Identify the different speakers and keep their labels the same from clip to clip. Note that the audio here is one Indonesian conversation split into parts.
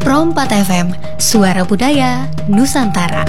Speaker 1: Pro 4 FM, Suara Budaya Nusantara.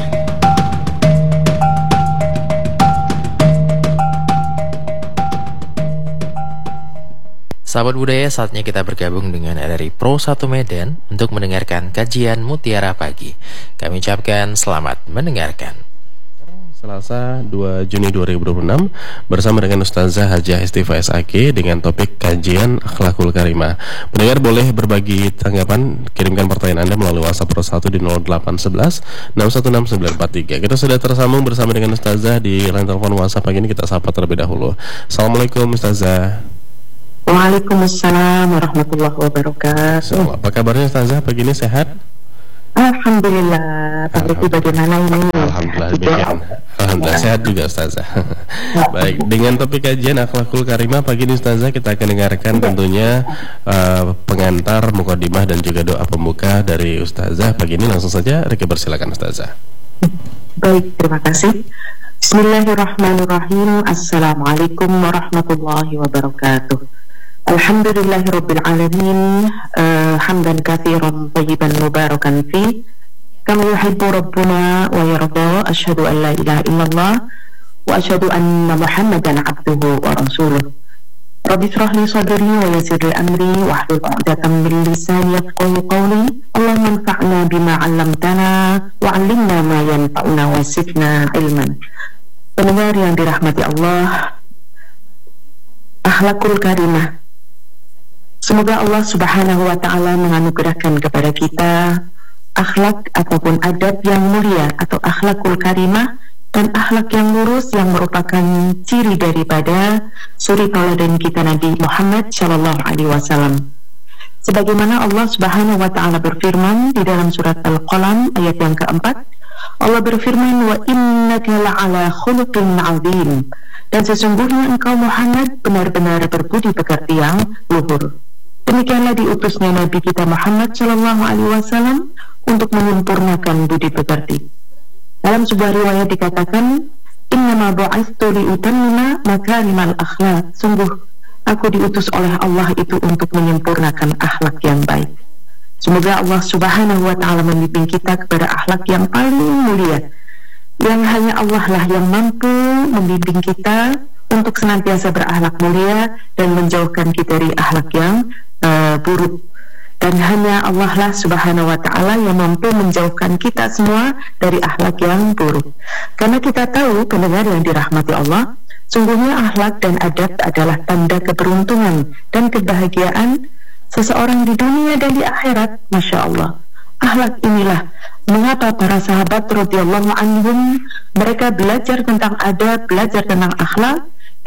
Speaker 2: Sahabat budaya, saatnya kita bergabung dengan RRI Pro 1 Medan untuk mendengarkan kajian Mutiara Pagi. Kami ucapkan selamat mendengarkan.
Speaker 3: Selasa 2 Juni 2026 bersama dengan Ustazah Hajah Estifa SAK dengan topik kajian akhlakul karimah. Pendengar boleh berbagi tanggapan, kirimkan pertanyaan Anda melalui WhatsApp Pro 1 di 0811 616943. Kita sudah tersambung bersama dengan Ustazah di line telepon WhatsApp pagi ini. Kita sapa terlebih dahulu. Assalamualaikum Ustazah.
Speaker 4: Waalaikumsalam warahmatullahi wabarakatuh.
Speaker 3: Apa kabarnya Ustazah pagi ini, sehat?
Speaker 4: Alhamdulillah. Tapi bagaimana ini?
Speaker 3: Alhamdulillah sehat juga Ustazah. Baik, dengan topik kajian akhlakul karimah pagi ini Ustazah, kita akan dengarkan tentunya pengantar, mukadimah dan juga doa pembuka dari Ustazah pagi ini. Langsung saja Riki persilakan Ustazah.
Speaker 4: Baik, terima kasih. Bismillahirrahmanirrahim. Assalamualaikum warahmatullahi wabarakatuh. Alhamdulillahirabbil alamin, hamdan katsiran thayyiban mubarakan fi kama yuhibbu rabbuna wa yarda. Asyhadu an la ilaha illallah wa asyhadu anna Muhammadan abduhu wa rasuluh. Rabbi shrah li sadri wa yassir li amri wahlul 'uqdatam min lisani yafqahu qawli. Allahumma anfa'na bima 'allamtana wa 'allimna ma yanfa'una wa zidna ilman. Pendengar yang dirahmati Allah, akhlakul karimah, semoga Allah Subhanahu wa ta'ala menganugerahkan kepada kita akhlak ataupun adab yang mulia atau akhlakul karimah dan akhlak yang lurus yang merupakan ciri daripada suri tauladan kita Nabi Muhammad sallallahu alaihi wasallam. Sebagaimana Allah Subhanahu wa ta'ala berfirman di dalam surat Al-Qalam ayat yang keempat, Allah berfirman, wa innaka la'ala khuluqin 'adzim, dan sesungguhnya engkau Muhammad benar-benar berbudi pekerti yang luhur. Demikianlah diutusnya Nabi kita Muhammad sallallahu alaihi wasallam untuk menyempurnakan budi pekerti. Dalam sebuah riwayat dikatakan, innama bu'itsu liutammima makarimal akhlaq. Sungguh aku diutus oleh Allah itu untuk menyempurnakan akhlak yang baik. Semoga Allah Subhanahu wa ta'ala membimbing kita kepada akhlak yang paling mulia, yang hanya Allah lah yang mampu membimbing kita untuk senantiasa berakhlak mulia dan menjauhkan kita dari akhlak yang buruk. Dan hanya Allah lah Subhanahu wa ta'ala yang mampu menjauhkan kita semua dari akhlak yang buruk. Karena kita tahu, pendengar yang dirahmati Allah, sungguhnya akhlak dan adab adalah tanda keberuntungan dan kebahagiaan seseorang di dunia dan di akhirat. Masya Allah, akhlak inilah mengapa para sahabat radhiyallahu anhum mereka belajar tentang adab, belajar tentang akhlak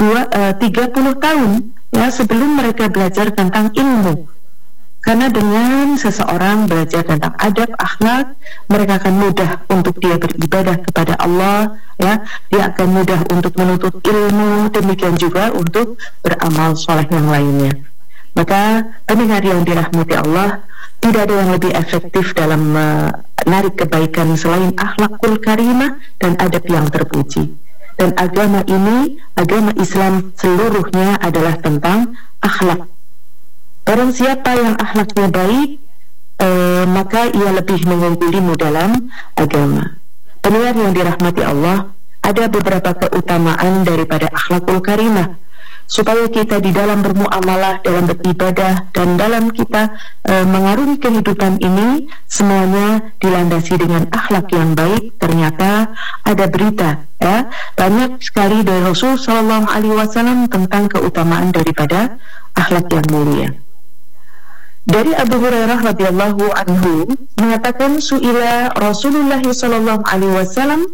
Speaker 4: 30 tahun ya sebelum mereka belajar tentang ilmu. Karena dengan seseorang belajar tentang adab, akhlak, mereka akan mudah untuk dia beribadah kepada Allah ya, dia akan mudah untuk menuntut ilmu, demikian juga untuk beramal soleh yang lainnya. Maka pendengar yang dirahmati Allah, tidak ada yang lebih efektif dalam menarik kebaikan selain akhlakul karimah dan adab yang terpuji. Dan agama ini, agama Islam seluruhnya adalah tentang akhlak. Barang siapa yang akhlaknya baik, maka ia lebih mengunggulimu dalam agama. Pendengar yang dirahmati Allah, ada beberapa keutamaan daripada akhlakul karimah, supaya kita di dalam bermuamalah, dalam beribadah, dan dalam kita mengarungi kehidupan ini semuanya dilandasi dengan akhlak yang baik. Ternyata ada berita ya, banyak sekali dari Rasul sallallahu alaihi wasallam tentang keutamaan daripada akhlak yang mulia. Dari Abu Hurairah radhiyallahu anhu mengatakan, su'ila Rasulullah sallallahu alaihi wasallam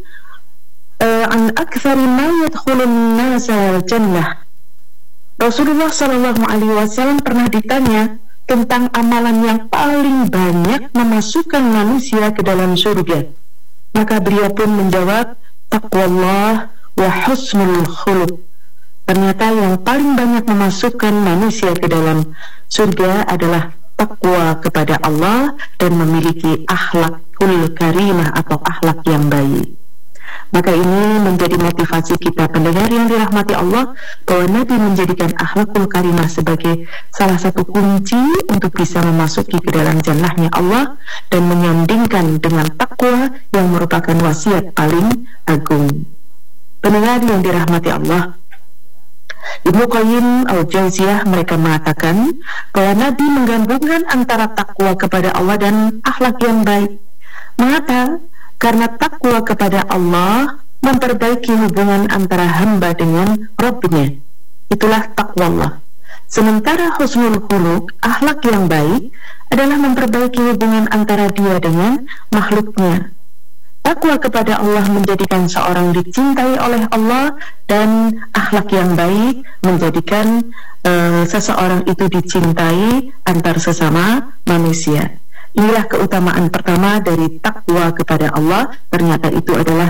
Speaker 4: an aktsari ma yadkhulun nasa jannah. Rasulullah sallallahu alaihi wasallam pernah ditanya tentang amalan yang paling banyak memasukkan manusia ke dalam surga. Maka beliau pun menjawab, taqwallah wa husnul khuluq. Ternyata yang paling banyak memasukkan manusia ke dalam surga adalah takwa kepada Allah dan memiliki akhlakul karimah atau akhlak yang baik. Maka ini menjadi motivasi kita pendengar yang dirahmati Allah, bahwa Nabi menjadikan akhlakul karimah sebagai salah satu kunci untuk bisa memasuki ke dalam jannahnya Allah dan menyandingkan dengan takwa yang merupakan wasiat paling agung. Pendengar yang dirahmati Allah, Ibnu Qayyim al-Jauziyah mereka mengatakan bahwa Nabi menggabungkan antara takwa kepada Allah dan akhlak yang baik. Mengapa? Karena takwa kepada Allah memperbaiki hubungan antara hamba dengan Rabb-Nya. Itulah takwa Allah. Sementara husnul khuluq, akhlak yang baik, adalah memperbaiki hubungan antara dia dengan makhluknya. Takwa kepada Allah menjadikan seorang dicintai oleh Allah, dan akhlak yang baik menjadikan seseorang itu dicintai antar sesama manusia. Inilah keutamaan pertama dari takwa kepada Allah. Ternyata itu adalah